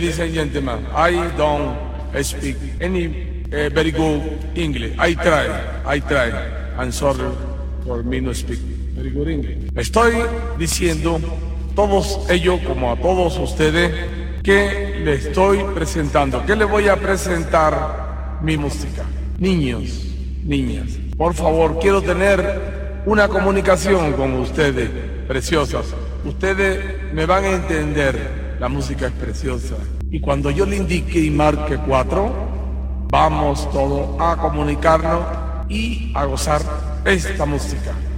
Ladies and gentlemen, I don't speak any very good English. I try. I'm sorry for me no speak very good English. Estoy diciendo todos ellos, como a todos ustedes, que le estoy presentando, que le voy a presentar mi música. Niños, niñas, por favor, quiero tener una comunicación con ustedes, preciosas. Ustedes me van a entender. La música es preciosa. Y cuando yo le indique y marque 4, vamos todos a comunicarnos y a gozar esta música.